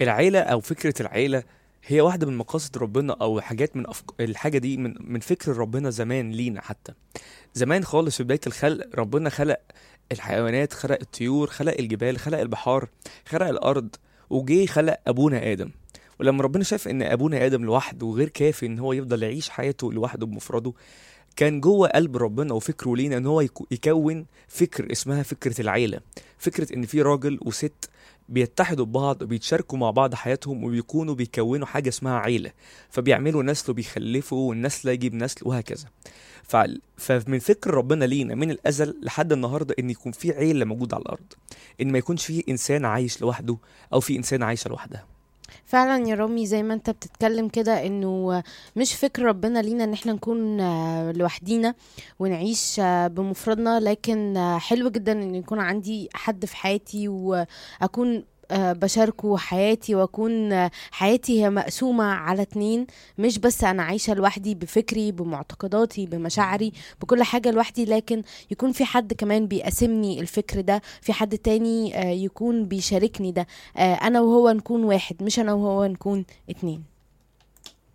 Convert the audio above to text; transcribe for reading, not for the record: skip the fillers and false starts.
العيلة أو فكرة العيلة هي واحدة من مقاصد ربنا، أو حاجات من الحاجة دي من فكر ربنا زمان لينا. حتى زمان خالص في بداية الخلق ربنا خلق الحيوانات، خلق الطيور، خلق الجبال، خلق البحار، خلق الأرض، وجي خلق أبونا آدم. ولما ربنا شاف إن أبونا آدم لوحده وغير كافي إن هو يفضل يعيش حياته لوحده بمفرده، كان جوه قلب ربنا وفكره لينا ان هو يكون فكر اسمها فكرة العيلة. فكرة ان في راجل وست بيتحدوا ببعض وبيتشاركوا مع بعض حياتهم وبيكونوا بيكونوا حاجة اسمها عيلة، فبيعملوا نسل وبيخلفوا والنسل يجيب نسل وهكذا. ف... فمن فكر ربنا لينا من الأزل لحد النهاردة ان يكون في عيلة موجودة على الأرض، ان ما يكونش في إنسان عايش لوحده أو في إنسان عايشة لوحدها. فعلا يا رامي، زي ما انت بتتكلم كده، انه مش فكر ربنا لينا ان احنا نكون لوحدينا ونعيش بمفردنا، لكن حلو جدا ان يكون عندي حد في حياتي واكون بشاركه حياتي، واكون حياتي هي مقسومة على اتنين. مش بس انا عايشة لوحدي بفكري بمعتقداتي بمشاعري بكل حاجة لوحدي، لكن يكون في حد كمان بيقاسمني الفكر ده، في حد تاني يكون بيشاركني ده. انا وهو نكون واحد، مش انا وهو نكون اتنين.